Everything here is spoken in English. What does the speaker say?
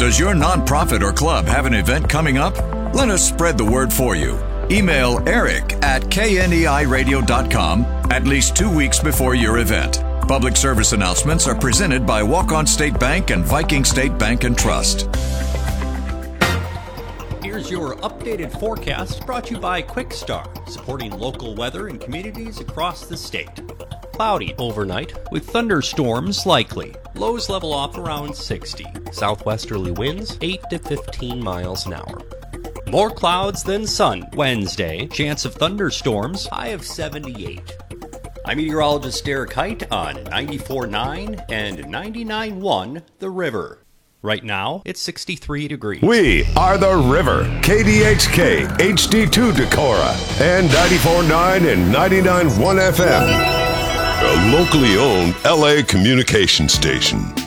Does your nonprofit or club have an event coming up? Let us spread the word for you. Email eric@kneiradio.com at least 2 weeks before your event. Public service announcements are presented by Walk-On State Bank and Viking State Bank and Trust. Here's your updated forecast brought to you by Quickstar, supporting local weather in communities across the state. Cloudy overnight with thunderstorms likely. Lows level off around 60. Southwesterly winds 8 to 15 miles an hour. More clouds than sun Wednesday. Chance of thunderstorms, high of 78. I'm meteorologist Derek Height on 94.9 and 99.1 The River. Right now, it's 63 degrees. We are The River, KDHK, HD2 Decorah, and 94.9 and 99.1 FM. A locally owned LA communication station.